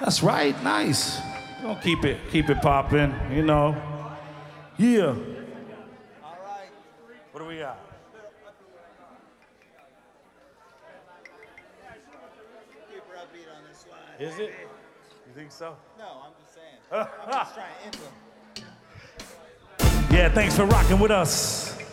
That's right, nice. We're gonna keep it popping, you know. Yeah. All right. What do we got? Super upbeat on this slide. Is it? You think so? No, I'm just saying. I'm just trying to enter. Yeah, thanks for rocking with us.